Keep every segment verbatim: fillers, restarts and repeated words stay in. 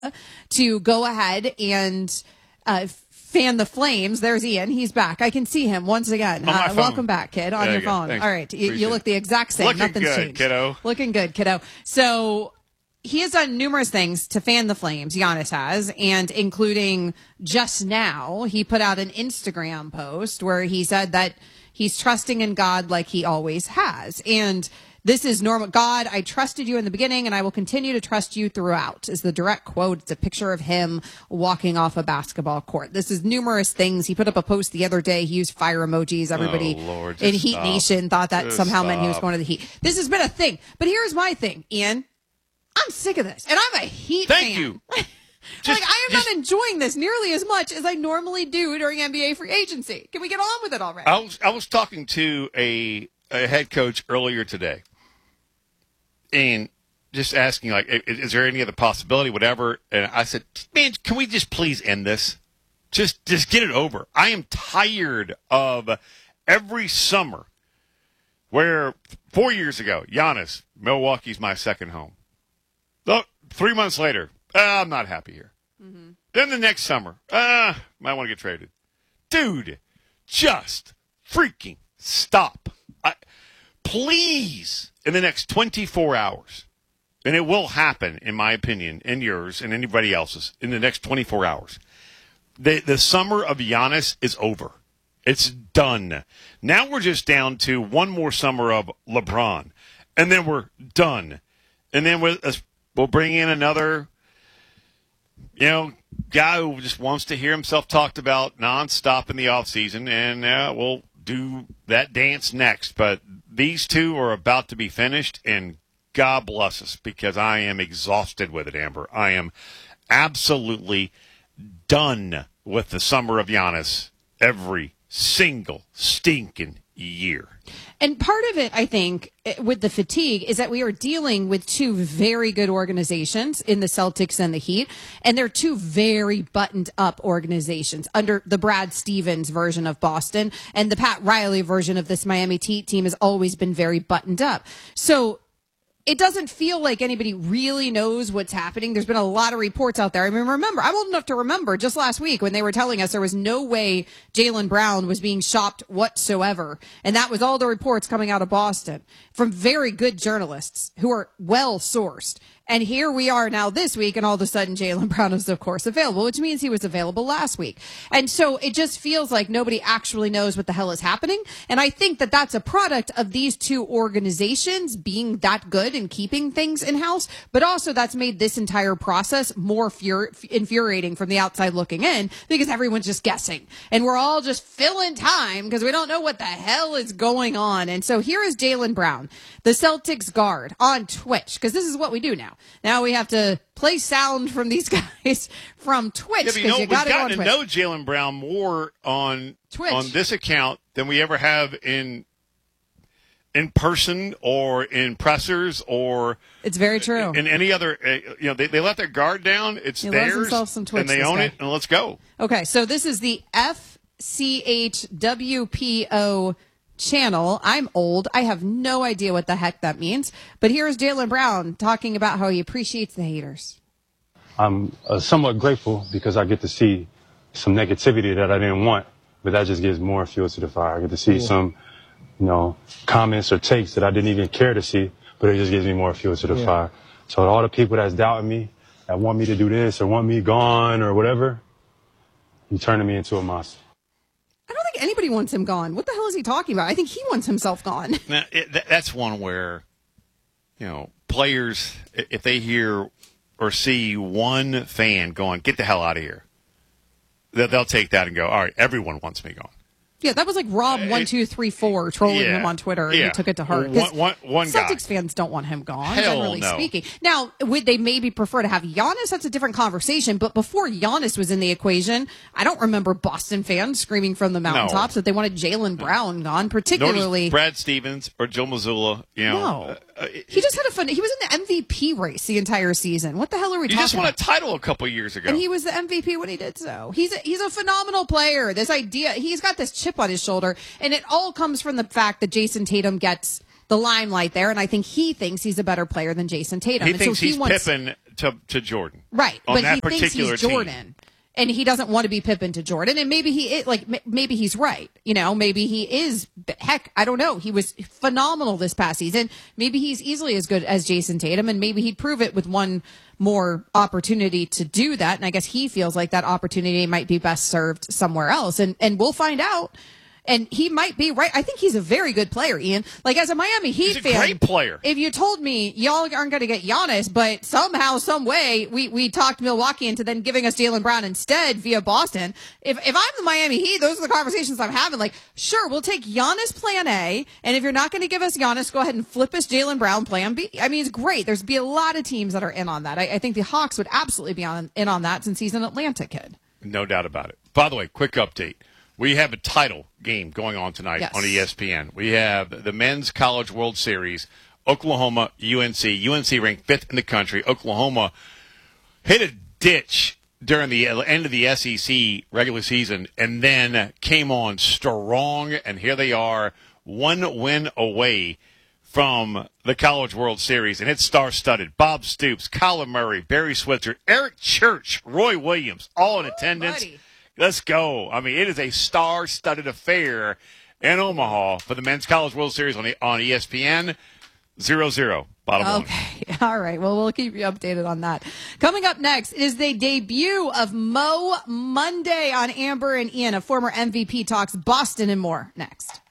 to go ahead and uh, fan the flames. There's Ian. He's back. I can see him once again. Uh, welcome back, kid, on there your you phone. All right. You, you look the exact same. Looking Nothing's good, changed. Kiddo. Looking good, kiddo. So he has done numerous things to fan the flames, Giannis has, and including just now, he put out an Instagram post where he said that he's trusting in God like he always has. And this is normal. God, I trusted you in the beginning, and I will continue to trust you throughout, is the direct quote. It's a picture of him walking off a basketball court. This is numerous things. He put up a post the other day. He used fire emojis. Everybody oh, Lord, in Heat stop. Nation thought that just somehow stop. meant he was going to the Heat. This has been a thing. But here's my thing, Ian. I'm sick of this, and I'm a Heat Thank fan. you. Just, like, I am just, not enjoying this nearly as much as I normally do during N B A free agency. Can we get on with it already? I was I was talking to a, a head coach earlier today, and just asking, like, is, is there any other possibility, whatever? And I said, man, can we just please end this? Just just get it over. I am tired of every summer where four years ago, Giannis, Milwaukee's my second home. Look, three months later, uh, I'm not happy here. Mm-hmm. Then the next summer, uh, might want to get traded. Dude, just freaking stop. I, please, in the next twenty-four hours, and it will happen, in my opinion, and yours, and anybody else's, in the next twenty-four hours, the, the summer of Giannis is over. It's done. Now we're just down to one more summer of LeBron, and then we're done. And then we'll, we'll bring in another, you know, guy who just wants to hear himself talked about nonstop in the offseason, and uh, we'll do that dance next. But these two are about to be finished, and God bless us, because I am exhausted with it, Amber. I am absolutely done with the summer of Giannis every single stinking year. And part of it, I think, with the fatigue is that we are dealing with two very good organizations in the Celtics and the Heat, and they're two very buttoned up organizations under the Brad Stevens version of Boston, and the Pat Riley version of this Miami Heat team has always been very buttoned up. So it doesn't feel like anybody really knows what's happening. There's been a lot of reports out there. I mean, remember, I'm old enough to remember just last week when they were telling us there was no way Jaylen Brown was being shopped whatsoever. And that was all the reports coming out of Boston from very good journalists who are well sourced. And here we are now this week, and all of a sudden Jaylen Brown is, of course, available, which means he was available last week. And so it just feels like nobody actually knows what the hell is happening. And I think that that's a product of these two organizations being that good and keeping things in-house, but also that's made this entire process more fur- infuriating from the outside looking in, because everyone's just guessing. And we're all just filling time because we don't know what the hell is going on. And so here is Jaylen Brown, the Celtics guard, on Twitch, because this is what we do now. Now we have to play sound from these guys from Twitch, because yeah, you know, you got to go on Twitch. We've gotten to know Jaylen Brown more on Twitch. on this account than we ever have in in person or in pressers or it's very true. In any other, uh, you know, they, they let their guard down. It's he theirs, loves some Twitch, and they this own guy. it. And let's go. Okay, so this is the F C H W P O channel. I'm old. I have no idea what the heck that means. But here's Jaylen Brown talking about how he appreciates the haters. I'm uh, somewhat grateful because I get to see some negativity that I didn't want, but that just gives more fuel to the fire. I get to see yeah. some, you know, comments or takes that I didn't even care to see, but it just gives me more fuel to the yeah. fire. So all the people that's doubting me, that want me to do this or want me gone or whatever, you turning me into a monster. I don't think anybody wants him gone. What the hell is he talking about? I think he wants himself gone. Now, it, that, that's one where, you know, players, if they hear or see one fan going, get the hell out of here, they'll take that and go, all right, everyone wants me gone. Yeah, that was like Rob one two three four trolling yeah, him on Twitter, and yeah. he took it to heart. One, one, one Celtics guy. fans don't want him gone, Hell generally no. speaking. Now, would they maybe prefer to have Giannis? That's a different conversation. But before Giannis was in the equation, I don't remember Boston fans screaming from the mountaintops no. that they wanted Jaylen Brown gone, particularly Brad Stevens or Joe Mazzulla. You know, no. Uh, it, he just had a fun. He was in the M V P race the entire season. What the hell are we he talking about? He just won a title a couple years ago, and he was the M V P when he did so. He's a, he's a phenomenal player. This idea, he's got this chip on his shoulder, and it all comes from the fact that Jason Tatum gets the limelight there, and I think he thinks he's a better player than Jason Tatum. He and thinks so he he's wants, Pippen to, to Jordan. Right, on but that he thinks particular he's team. Jordan. And he doesn't want to be Pippen to Jordan. And maybe he is, like, maybe he's right. You know, maybe he is, heck, I don't know. He was phenomenal this past season. Maybe he's easily as good as Jason Tatum, and maybe he'd prove it with one more opportunity to do that. And I guess he feels like that opportunity might be best served somewhere else. And, and we'll find out. And he might be right. I think he's a very good player, Ian. Like, as a Miami Heat He's a fan, great player. If you told me y'all aren't going to get Giannis, but somehow, some way, we, we talked Milwaukee into then giving us Jaylen Brown instead via Boston. If if I'm the Miami Heat, those are the conversations I'm having. Like, sure, we'll take Giannis plan A, and if you're not going to give us Giannis, go ahead and flip us Jaylen Brown plan B. I mean, it's great. There's be a lot of teams that are in on that. I, I think the Hawks would absolutely be on in on that since he's an Atlanta kid. No doubt about it. By the way, quick update. We have a title game going on tonight yes. on E S P N. We have the Men's College World Series, Oklahoma, U N C. U N C ranked fifth in the country. Oklahoma hit a ditch during the end of the S E C regular season and then came on strong, and here they are, one win away from the College World Series, and it's star-studded. Bob Stoops, Kyler Murray, Barry Switzer, Eric Church, Roy Williams, all in attendance. Buddy. Let's go. I mean, it is a star-studded affair in Omaha for the Men's College World Series on, on E S P N. Zero zero. Bottom line. Okay. All right. Well, we'll keep you updated on that. Coming up next is the debut of Mo Monday on Amber and Ian. A former M V P talks Boston and more next.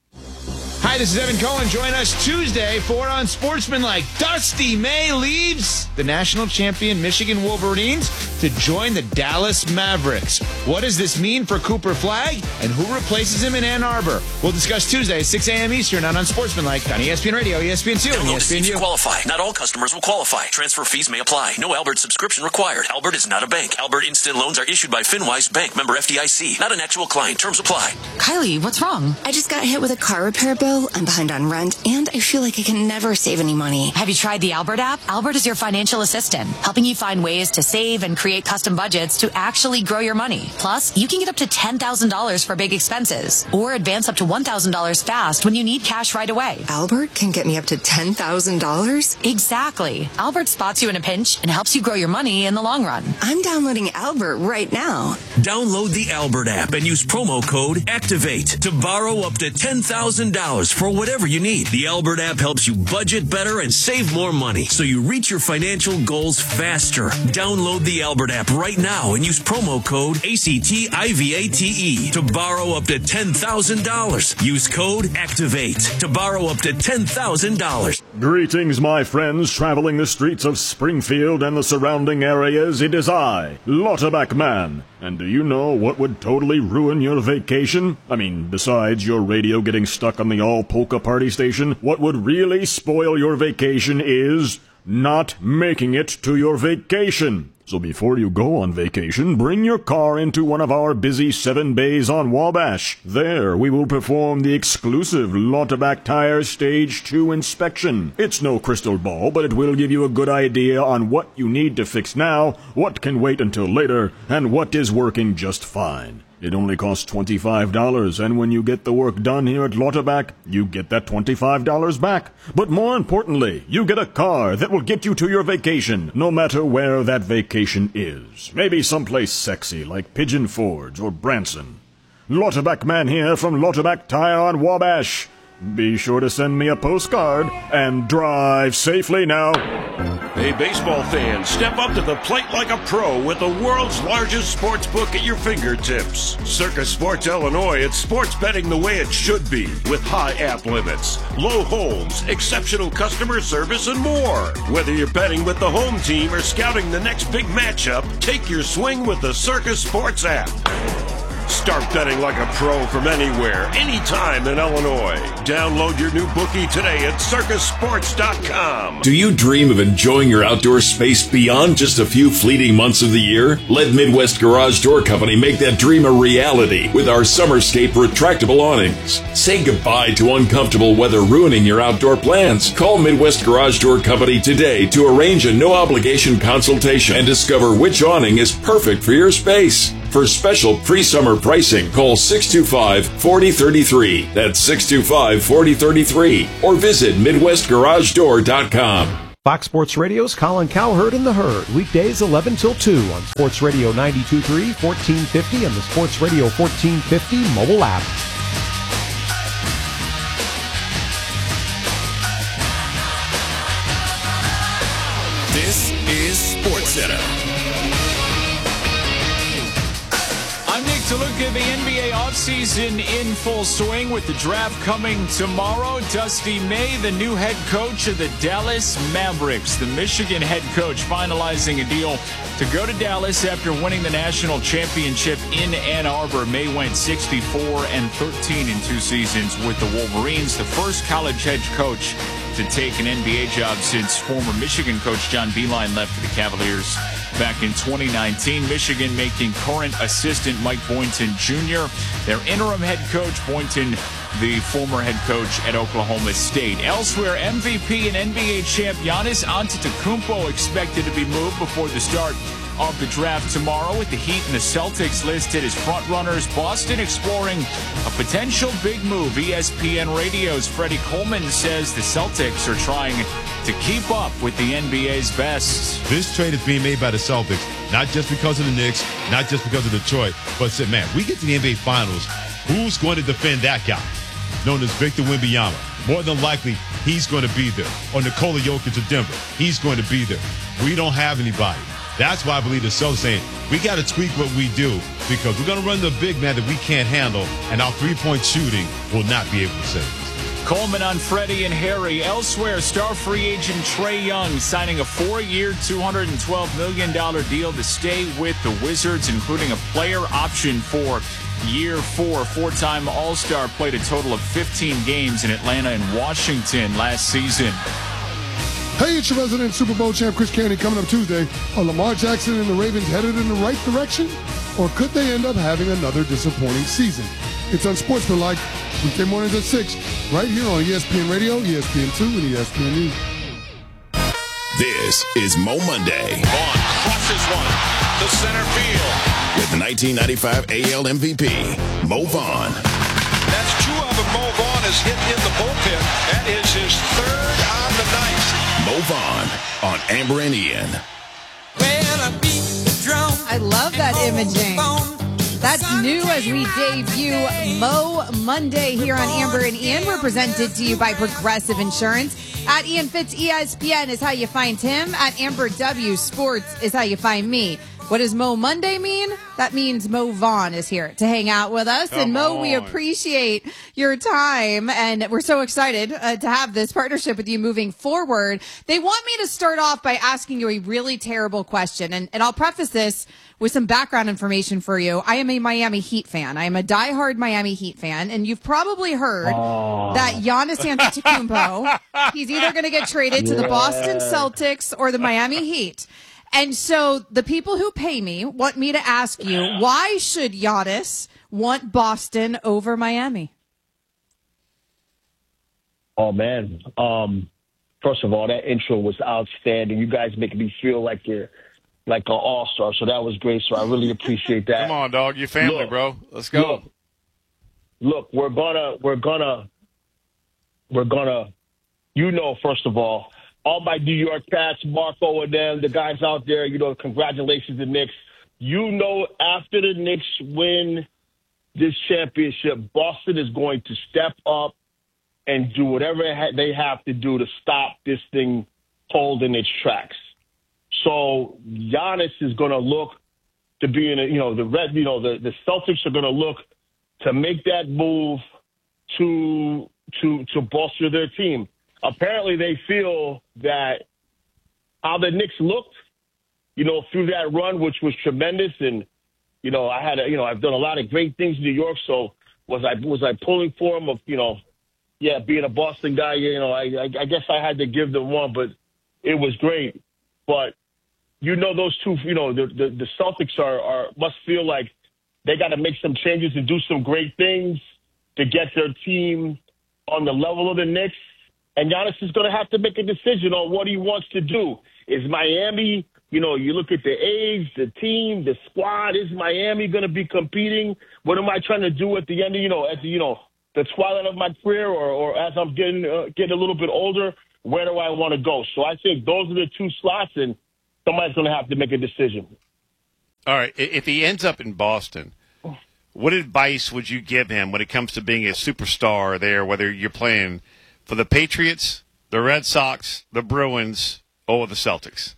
Hi, this is Evan Cohen. Join us Tuesday for Unsportsmanlike. Dusty May leaves the national champion Michigan Wolverines to join the Dallas Mavericks. What does this mean for Cooper Flagg, and who replaces him in Ann Arbor? We'll discuss Tuesday at six a.m. Eastern on Unsportsmanlike on E S P N Radio, E S P N two, and E S P N U. Qualify. Not all customers will qualify. Transfer fees may apply. No Albert subscription required. Albert is not a bank. Albert Instant Loans are issued by FinWise Bank, member F D I C. Not an actual client. Terms apply. Kylie, what's wrong? I just got hit with a car repair bill. I'm behind on rent, and I feel like I can never save any money. Have you tried the Albert app? Albert is your financial assistant, helping you find ways to save and create custom budgets to actually grow your money. Plus, you can get up to ten thousand dollars for big expenses, or advance up to one thousand dollars fast when you need cash right away. Albert can get me up to ten thousand dollars? Exactly. Albert spots you in a pinch and helps you grow your money in the long run. I'm downloading Albert right now. Download the Albert app and use promo code ACTIVATE to borrow up to ten thousand dollars for whatever you need. The Albert app helps you budget better and save more money so you reach your financial goals faster. Download the Albert app right now and use promo code ACTIVATE to borrow up to ten thousand dollars. Use code ACTIVATE to borrow up to ten thousand dollars. Greetings, my friends, traveling the streets of Springfield and the surrounding areas. It is I, Lauterbach Man. And do you know what would totally ruin your vacation? I mean, besides your radio getting stuck on the all-polka party station, what would really spoil your vacation is not making it to your vacation. So before you go on vacation, bring your car into one of our busy seven bays on Wabash. There, we will perform the exclusive Lauterbach Tire Stage two inspection. It's no crystal ball, but it will give you a good idea on what you need to fix now, what can wait until later, and what is working just fine. It only costs twenty-five dollars, and when you get the work done here at Lauterbach, you get that twenty-five dollars back. But more importantly, you get a car that will get you to your vacation, no matter where that vacation is. Maybe someplace sexy like Pigeon Forge or Branson. Lauterbach Man here from Lauterbach Tire on Wabash. Be sure to send me a postcard and drive safely now. Hey, baseball fans, step up to the plate like a pro with the world's largest sports book at your fingertips. Circus Sports Illinois, it's sports betting the way it should be, with high app limits, low holds, exceptional customer service, and more. Whether you're betting with the home team or scouting the next big matchup, take your swing with the Circus Sports app. Start betting like a pro from anywhere, anytime in Illinois. Download your new bookie today at circus sports dot com. Do you dream of enjoying your outdoor space beyond just a few fleeting months of the year? Let Midwest Garage Door Company make that dream a reality with our Summerscape retractable awnings. Say goodbye to uncomfortable weather ruining your outdoor plans. Call Midwest Garage Door Company today to arrange a no-obligation consultation and discover which awning is perfect for your space. For special pre-summer pricing, call six two five, four zero three three. That's six two five, four zero three three. Or visit midwest garage door dot com. Fox Sports Radio's Colin Cowherd and the Herd, weekdays eleven till two on Sports Radio ninety-two point three, fourteen fifty, and the Sports Radio fourteen fifty mobile app. This is SportsCenter. I'm Nick DeLuca. The N B A offseason in full swing with the draft coming tomorrow. Dusty May, the new head coach of the Dallas Mavericks. The Michigan head coach finalizing a deal to go to Dallas after winning the national championship in Ann Arbor. May went sixty-four and thirteen in two seasons with the Wolverines, the first college head coach to take an N B A job since former Michigan coach John Beilein left for the Cavaliers back in twenty nineteen. Michigan making current assistant Mike Boynton Junior their interim head coach. Boynton, the former head coach at Oklahoma State. Elsewhere, M V P and N B A champ Giannis Antetokounmpo expected to be moved before the start of the draft tomorrow, with the Heat and the Celtics listed as front runners. Boston exploring a potential big move. E S P N Radio's Freddie Coleman says the Celtics are trying to keep up with the N B A's best. This trade is being made by the Celtics, not just because of the Knicks, not just because of Detroit, but said, man, we get to the N B A Finals. Who's going to defend that guy? Known as Victor Wembanyama. More than likely, he's going to be there. Or Nikola Jokic of Denver. He's going to be there. We don't have anybody. That's why I believe the Celtics saying, we got to tweak what we do because we're going to run the big man that we can't handle, and our three-point shooting will not be able to save us. Coleman on Freddie and Harry. Elsewhere, star free agent Trae Young signing a four-year, two hundred twelve million dollars deal to stay with the Wizards, including a player option for year four. Four-time All-Star, played a total of fifteen games in Atlanta and Washington last season. Hey, it's your resident Super Bowl champ, Chris Candy, coming up Tuesday. Are Lamar Jackson and the Ravens headed in the right direction? Or could they end up having another disappointing season? It's Unsportsmanlike, weekday mornings at six, right here on E S P N Radio, E S P N two, and E S P N News. This is Mo Monday. Vaughn crosses one to center field. With the nineteen ninety-five A L M V P, Mo Vaughn. That's two of them Mo Vaughn has hit in the bullpen. That is his third on the night. Mo Vaughn on Amber and Ian. I love that imaging. That's new as we debut Mo Monday here on Amber and Ian. We're presented to you by Progressive Insurance. At Ian Fitz, E S P N is how you find him. At Amber W Sports is how you find me. What does Mo Monday mean? That means Mo Vaughn is here to hang out with us. Come and Mo, on. We appreciate your time, and we're so excited uh, to have this partnership with you moving forward. They want me to start off by asking you a really terrible question, and, and I'll preface this with some background information for you. I am a Miami Heat fan. I am a diehard Miami Heat fan, and you've probably heard oh. that Giannis Antetokounmpo, he's either going to get traded yeah. to the Boston Celtics or the Miami Heat. And so the people who pay me want me to ask you, why should Giannis want Boston over Miami? Oh, man. Um, first of all, that intro was outstanding. You guys make me feel like you're like an all-star, so that was great. So I really appreciate that. Come on, dog. Your family, look, bro. Let's go. Look, look, we're gonna, we're gonna, we're gonna, you know, first of all, all my New York Pats, Marco and them, the guys out there, you know, congratulations to Knicks. You know, after the Knicks win this championship, Boston is going to step up and do whatever they have to do to stop this thing holding its tracks. So Giannis is going to look to be in a, you know, the red, you know, the, the Celtics are going to look to make that move to to to bolster their team. Apparently, they feel that how the Knicks looked, you know, through that run, which was tremendous, and you know, I had, a, you know, I've done a lot of great things in New York. So was I was I pulling for them of, you know, yeah, being a Boston guy, you know, I I guess I had to give them one, but it was great. But you know, those two, you know, the the, the Celtics are, are must feel like they got to make some changes and do some great things to get their team on the level of the Knicks. And Giannis is going to have to make a decision on what he wants to do. Is Miami, you know, you look at the age, the team, the squad, is Miami going to be competing? What am I trying to do at the end of, you know, at the, you know, the twilight of my career or, or as I'm getting, uh, getting a little bit older? where do I want to go? So I think those are the two slots, and somebody's going to have to make a decision. All right. If he ends up in Boston, what advice would you give him when it comes to being a superstar there, whether you're playing for the Patriots, the Red Sox, the Bruins, or the Celtics?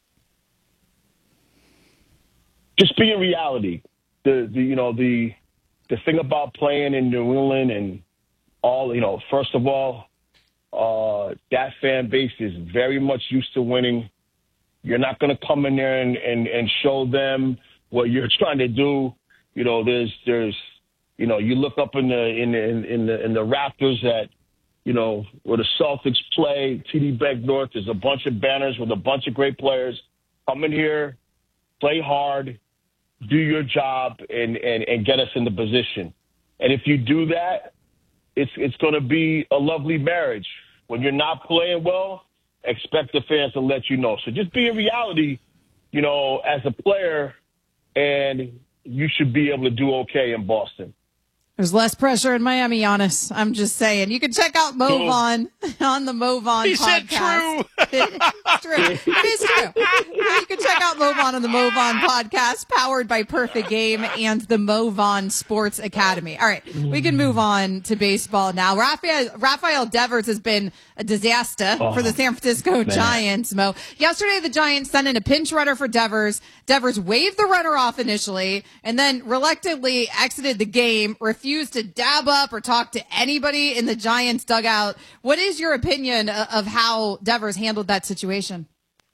Just be in reality. The, the you know, the the thing about playing in New England and all, you know, first of all, uh, that fan base is very much used to winning. You're not going to come in there and, and, and show them what you're trying to do. You know, there's, there's, you know, you look up in the, in the, in the, in the Raptors at, you know, where the Celtics play, T D Bank North, there's a bunch of banners with a bunch of great players. Come in here, play hard, do your job, and, and, and get us in the position. And if you do that, it's, it's going to be a lovely marriage. When you're not playing well, expect the fans to let you know. So just be in reality, you know, as a player, and you should be able to do okay in Boston. There's less pressure in Miami, Giannis. I'm just saying. You can check out Mo Vaughn on the Mo Vaughn he podcast. He said true. It's true. It is true. You can check out Mo Vaughn on the Mo Vaughn podcast, powered by Perfect Game and the Mo Vaughn Sports Academy. All right, we can move on to baseball now. Rafael, Rafael Devers has been a disaster oh, for the San Francisco man. Giants, Mo. Yesterday, the Giants sent in a pinch runner for Devers. Devers waved the runner off initially and then reluctantly exited the game, refused to dab up or talk to anybody in the Giants dugout. What is your opinion of how Devers handled that situation?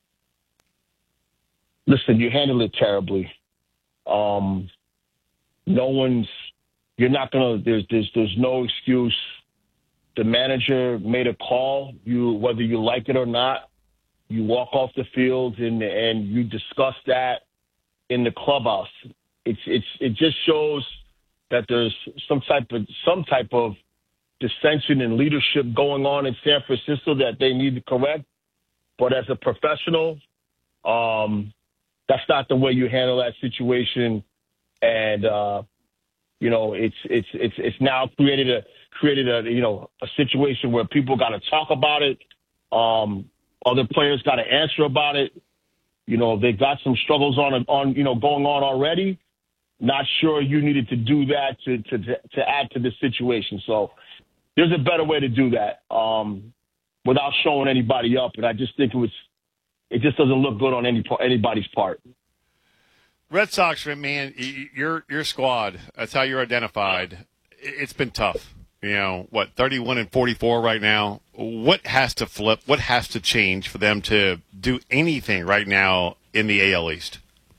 Listen, you handled it terribly. Um, no one's, you're not going to, there's, there's, there's no excuse. The manager made a call. You, whether you like it or not, you walk off the field and, and you discuss that in the clubhouse. It's, it's, it just shows that there's some type of, some type of dissension and leadership going on in San Francisco that they need to correct. But as a professional, um, that's not the way you handle that situation. And, uh, you know, it's, it's, it's, it's now created a, created a, you know, a situation where people got to talk about it. Um, other players got to answer about it. You know, they've got some struggles on, on, you know, going on already. Not sure you needed to do that to, to, to add to the situation. So there's a better way to do that, um, without showing anybody up. And I just think it was, it just doesn't look good on any anybody's part. Red Sox, man, your your squad, that's how you're identified. It's been tough. You know, what, thirty-one and forty-four right now? What has to flip? What has to change for them to do anything right now in the A L East?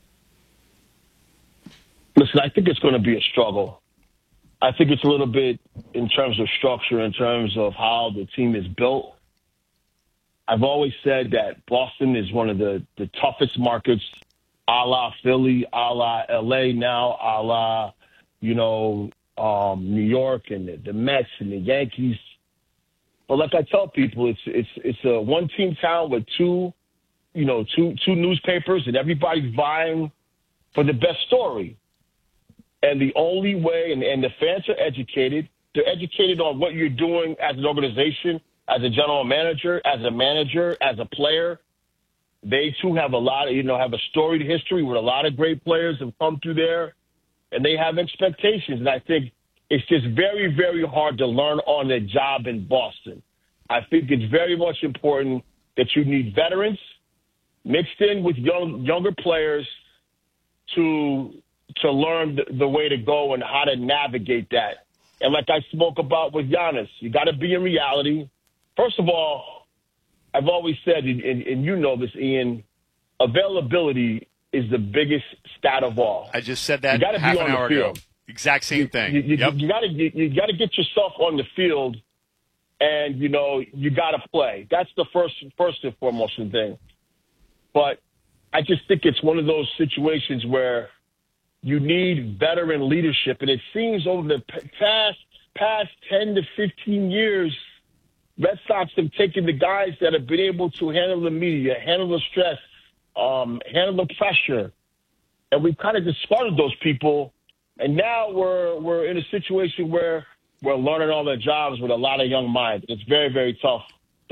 Listen, I think it's going to be a struggle. I think it's a little bit in terms of structure, in terms of how the team is built. I've always said that Boston is one of the, the toughest markets, a la Philly, a la L A now, a la, you know, um, New York and the, the Mets and the Yankees. But like I tell people, it's it's it's a one-team town with two, you know, two two newspapers, and everybody's vying for the best story. And the only way, and, and the fans are educated, they're educated on what you're doing as an organization, as a general manager, as a manager, as a player. They too have a lot of, you know, have a storied history with a lot of great players have come through there, and they have expectations. And I think it's just very, very hard to learn on the job in Boston. I think it's very much important that you need veterans mixed in with young, younger players to to learn the, the way to go and how to navigate that. And like I spoke about with Giannis, you got to be in reality. First of all, I've always said, and, and you know this, Ian, availability is the biggest stat of all. I just said that you gotta half be on an hour the field. ago. Exact same thing. You, you, yep. you gotta you, you gotta get yourself on the field, and you know you gotta play. That's the first first and foremost thing. But I just think it's one of those situations where you need veteran leadership, and it seems over the past past ten to fifteen years, Red Sox have taken the guys that have been able to handle the media, handle the stress, um, handle the pressure, and we've kind of discarded those people. And now we're we're in a situation where we're learning all their jobs with a lot of young minds. It's very, very tough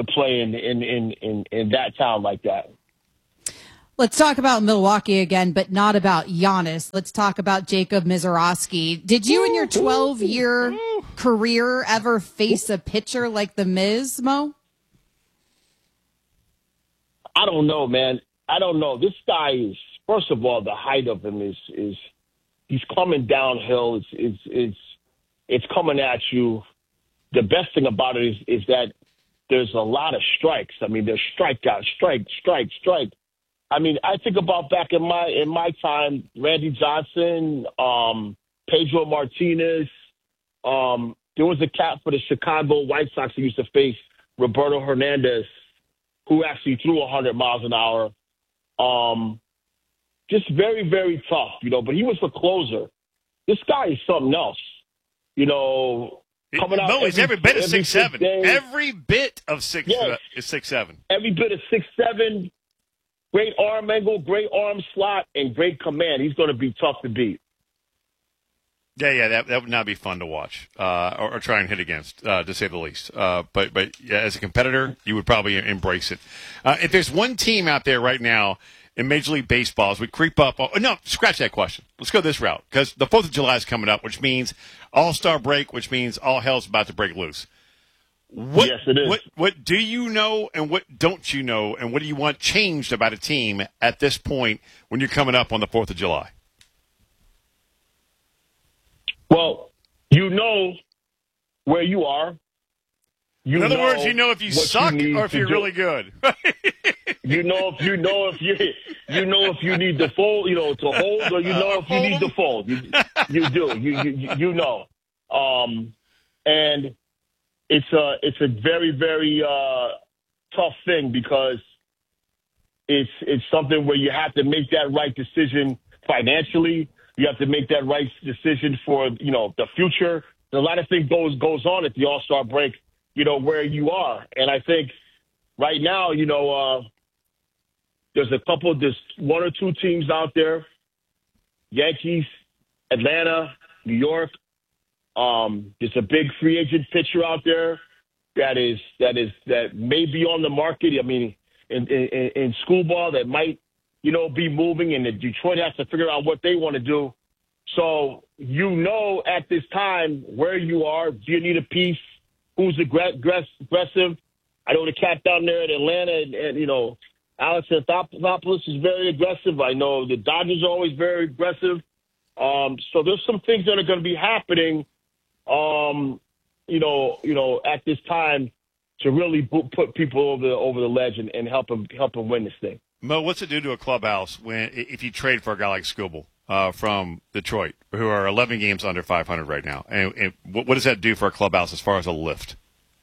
to play in in in in, in that town like that. Let's talk about Milwaukee again, but not about Giannis. Let's talk about Jacob Mizorowski. Did you in your twelve-year career ever face a pitcher like the Miz, Mo? I don't know, man. I don't know. This guy is, first of all, the height of him is is he's coming downhill. It's it's it's it's coming at you. The best thing about it is is that there's a lot of strikes. I mean, there's strikeout, strike, strike, strike. I mean, I think about back in my in my time, Randy Johnson, um, Pedro Martinez. Um, there was a cat for the Chicago White Sox who used to face Roberto Hernandez, who actually threw one hundred miles an hour. Um, just very, very tough, you know. But he was a closer. This guy is something else, you know. Coming out, Mo, he's every, every bit of six seven. Day. Every bit of six yes. uh, is six seven. Every bit of six seven. Great arm angle, great arm slot, and great command. He's going to be tough to beat. Yeah, yeah, that that would not be fun to watch uh, or, or try and hit against, uh, to say the least. Uh, but but yeah, as a competitor, you would probably embrace it. Uh, if there's one team out there right now in Major League Baseball, as we creep up, oh, no, scratch that question. Let's go this route because the Fourth of July is coming up, which means All-Star break, which means all hell's about to break loose. What, yes, it is. What, what do you know and what don't you know, and what do you want changed about a team at this point when you're coming up on the Fourth of July? Well, you know where you are. You In other know words, you know if you suck you or if you're do. really good. You know if you know if you you know if you need to fold, you know, to hold, or you know if you need to fold. You you do. You you you know. Um, and it's a it's a very very uh, tough thing because it's it's something where you have to make that right decision financially. You have to make that right decision for, you know, the future. A lot of things goes goes on at the All-Star break, you know, where you are. And I think right now, you know, uh, there's a couple, there's one or two teams out there, Yankees, Atlanta, New York. Um, there's a big free agent pitcher out there that is that is that may be on the market. I mean, in, in, in school ball that might, you know, be moving, and the Detroit has to figure out what they want to do. So you know at this time where you are. Do you need a piece? Who's aggressive? I know the cat down there in Atlanta, and, and you know, Alex Anthopoulos is very aggressive. I know the Dodgers are always very aggressive. Um, so there's some things that are going to be happening, um, you know, you know, at this time to really put people over the over the ledge and, and help them help them win this thing. Mo, what's it do to a clubhouse when if you trade for a guy like Skubal uh, from Detroit, who are eleven games under five hundred right now? And, and what, what does that do for a clubhouse as far as a lift?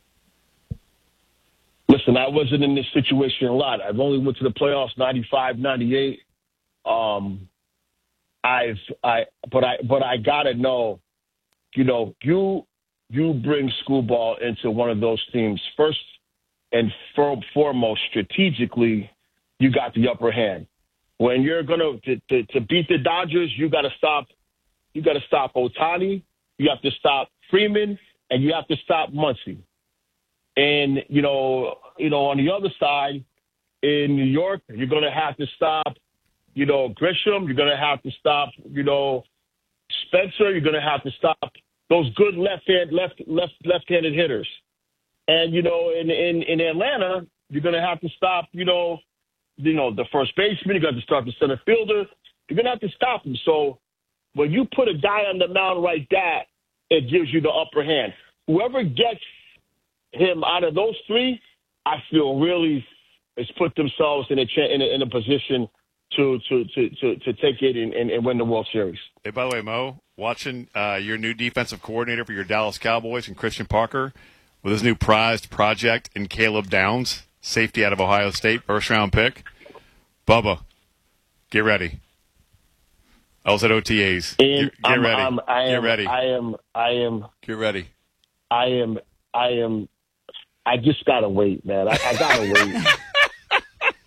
Listen, I wasn't in this situation a lot. I've only went to the playoffs ninety-five, ninety-eight. Um, I've I but I but I gotta know, you know, you you bring Skubal into one of those teams first and for, foremost strategically. You got the upper hand. When you're gonna to, to, to beat the Dodgers, you got to stop. You got to stop Ohtani. You have to stop Freeman, and you have to stop Muncy. And you know, you know, on the other side, in New York, you're gonna have to stop. You know, Grisham. You're gonna have to stop. You know, Spencer. You're gonna have to stop those good left hand, left left left-handed hitters. And you know, in in in Atlanta, you're gonna have to stop. You know. You know, the first baseman, you got to start the center fielder. You're going to have to stop him. So when you put a guy on the mound like that, it gives you the upper hand. Whoever gets him out of those three, I feel really has put themselves in a cha- in, a, in a position to to, to, to to take it and, and, and win the World Series. Hey, by the way, Mo, watching uh, your new defensive coordinator for your Dallas Cowboys and Christian Parker with his new prized project in Caleb Downs, safety out of Ohio State, first-round pick. Bubba, get ready. I was at O T As. Get, get I'm, ready. I'm, I am, get ready. I am. I am. Get ready. I am. I am. I just gotta wait, man. I, I gotta wait.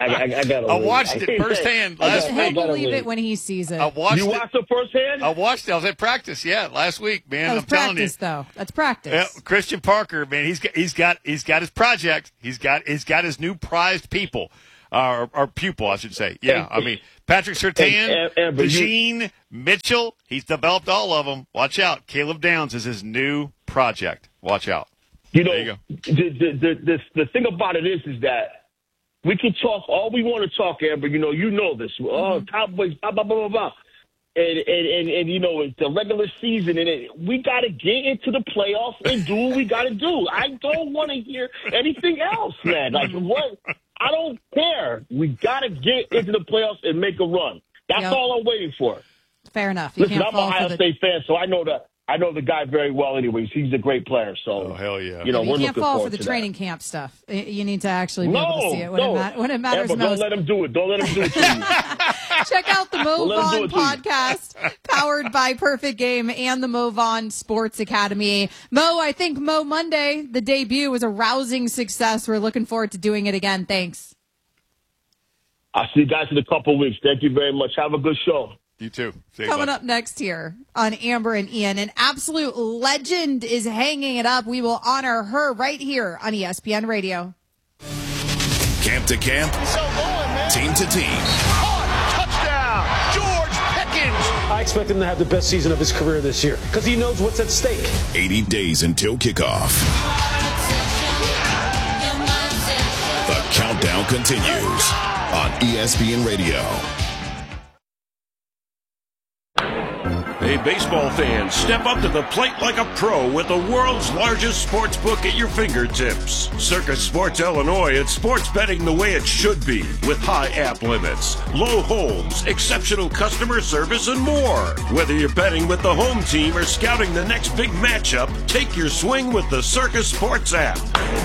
I, I, I gotta. I leave. watched it firsthand last He'll week. believe it when he sees it. I watched You it. watched it firsthand? I watched it. I was at practice. Yeah, last week, man. That was I'm telling you. practice, though. That's practice. Yeah, Christian Parker, man, he's got he's got he's got his project. He's got he's got his new prized people, uh, or, or pupil, I should say. Yeah, I mean Patrick Surtain, Eugene Mitchell. He's developed all of them. Watch out, Caleb Downs is his new project. Watch out. You know, there you go. The, the, the, the, the thing about it is, is that we can talk all we want to talk, Amber. You know, you know this. Oh, Cowboys, blah, blah, blah, blah, blah. And, and, and, and, you know, it's the regular season, and it, we got to get into the playoffs and do what we got to do. I don't want to hear anything else, man. Like, what? I don't care. We got to get into the playoffs and make a run. That's Yep. all I'm waiting for. Fair enough. You Listen, can't I'm fall an Ohio for the, State fan, so I know the I know the guy very well. Anyways, he's a great player. So, oh hell yeah, you know, you we're can't looking fall forward for the to training that. camp stuff. Y- You need to actually be No, able to see it when, no. it, ma- when it matters Amber, most. don't let him do it. Don't let him do it to you. Check out the Mo Don't let him Vaughn do it to you. podcast, powered by Perfect Game and the Mo Vaughn Sports Academy. Mo, I think Mo Monday, the debut, was a rousing success. We're looking forward to doing it again. Thanks. I'll see you guys in a couple weeks. Thank you very much. Have a good show. You too. See you, Coming bud. up next here on Amber and Ian, an absolute legend is hanging it up. We will honor her right here on E S P N Radio. Camp to camp, team to team. Touchdown, George Pickens. I expect him to have the best season of his career this year because he knows what's at stake. eighty days until kickoff. The countdown continues on E S P N Radio. Hey, baseball fans, step up to the plate like a pro with the world's largest sports book at your fingertips. Circus Sports Illinois, it's sports betting the way it should be, with high app limits, low holds, exceptional customer service, and more. Whether you're betting with the home team or scouting the next big matchup, take your swing with the Circus Sports app.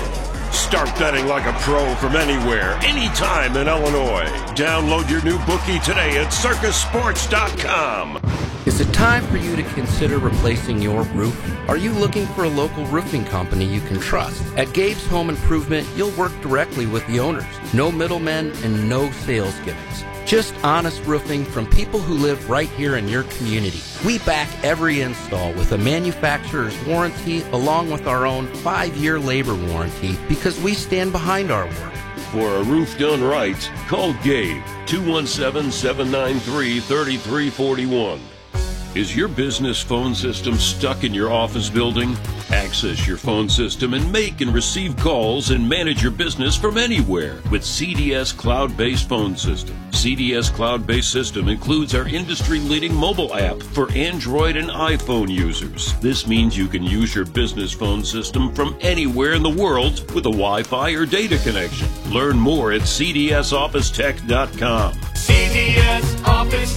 Start betting like a pro from anywhere, anytime in Illinois. Download your new bookie today at circus sports dot com. Is it time for you to consider replacing your roof? Are you looking for a local roofing company you can trust? At Gabe's Home Improvement, you'll work directly with the owners. No middlemen and no sales gimmicks. Just honest roofing from people who live right here in your community. We back every install with a manufacturer's warranty along with our own five-year labor warranty because we stand behind our work. For a roof done right, call Gabe, two one seven, seven nine three, three three four one. Is your business phone system stuck in your office building? Access your phone system and make and receive calls and manage your business from anywhere with C D S Cloud-Based Phone System. C D S Cloud-Based System includes our industry-leading mobile app for Android and iPhone users. This means you can use your business phone system from anywhere in the world with a Wi-Fi or data connection. Learn more at c d s office tech dot com. C D S Office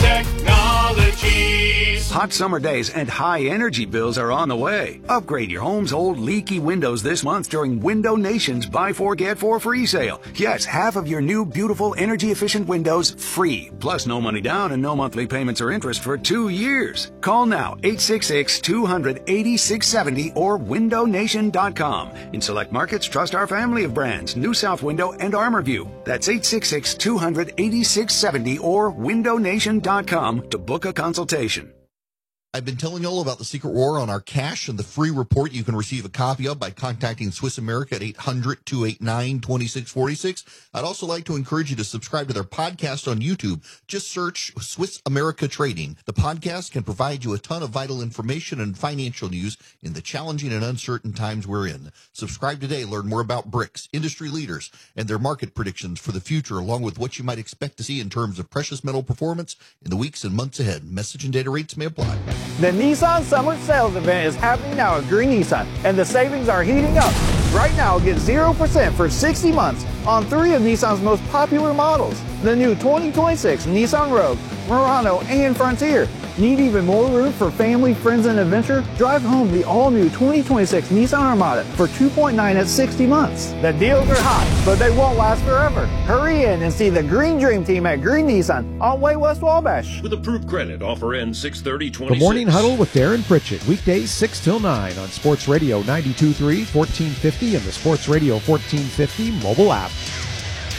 Technologies. Hot summer days and high energy bills are on the way. Upgrade your home's old leaky windows this month during Window Nation's Buy Four Get Four free sale. Yes, half of your new beautiful energy efficient windows free. Plus no money down and no monthly payments or interest for two years. Call now eight six six, two hundred, eighty-six seventy or window nation dot com. In select markets, trust our family of brands, New South Window and ArmorView. That's eight six six, two hundred, eighty-six seventy or window nation dot com to book a consultation. I've been telling you all about the secret war on our cash and the free report you can receive a copy of by contacting Swiss America at eight hundred, two eight nine, two six four six. I'd also like to encourage you to subscribe to their podcast on YouTube. Just search Swiss America Trading. The podcast can provide you a ton of vital information and financial news in the challenging and uncertain times we're in. Subscribe today. Learn more about B R I C S, industry leaders, and their market predictions for the future, along with what you might expect to see in terms of precious metal performance in the weeks and months ahead. Message and data rates may apply. The Nissan Summer Sales Event is happening now at Green Nissan, and the savings are heating up. Right now, get zero percent for sixty months on three of Nissan's most popular models. The new twenty twenty-six Nissan Rogue, Murano, and Frontier. Need even more room for family, friends, and adventure? Drive home the all-new twenty twenty-six Nissan Armada for two point nine at sixty months. The deals are hot, but they won't last forever. Hurry in and see the Green Dream Team at Green Nissan on Way West Wabash. With approved credit, offer ends six thirty twenty-six. The Morning Huddle with Darren Pritchett, weekdays six till nine on Sports Radio ninety-two point three, fourteen fifty, and the Sports Radio fourteen fifty mobile app.